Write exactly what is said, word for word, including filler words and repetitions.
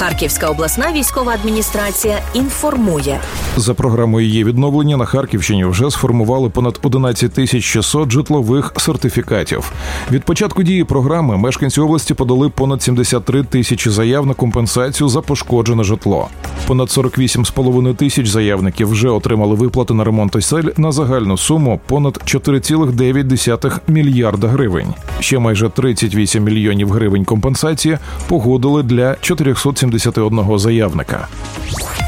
Харківська обласна військова адміністрація інформує. За програмою «Є відновлення» на Харківщині вже сформували понад одинадцять тисяч шістсот житлових сертифікатів. Від початку дії програми мешканці області подали понад сімдесят три тисячі заяв на компенсацію за пошкоджене житло. Понад сорок вісім з половиною тисяч заявників вже отримали виплати на ремонт осель на загальну суму понад чотири цілих дев'ять десятих мільярда гривень. Ще майже тридцять вісім мільйонів гривень компенсації погодили для чотириста сімдесят один заявника.